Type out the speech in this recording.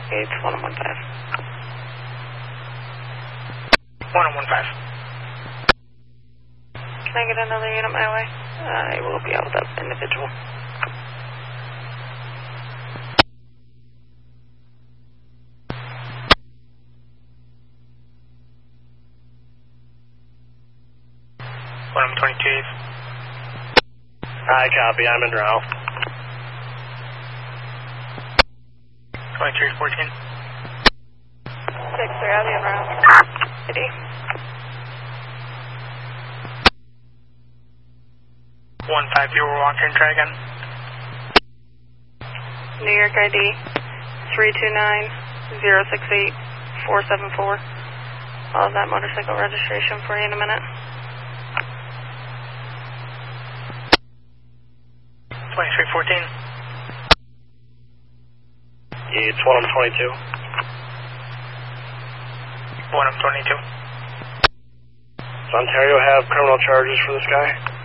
It's 1015. 1015. Can I get another unit my way? I will be out with that individual. I'm 22. Hi, copy. I'm in Ralph. 2314. 6-3, I'll be in route. ID. 150, we're walking, try again. New York ID 329-068-474. I'll have that motorcycle registration for you in a minute. 2314. It's 1022. 122. Does Ontario have criminal charges for this guy?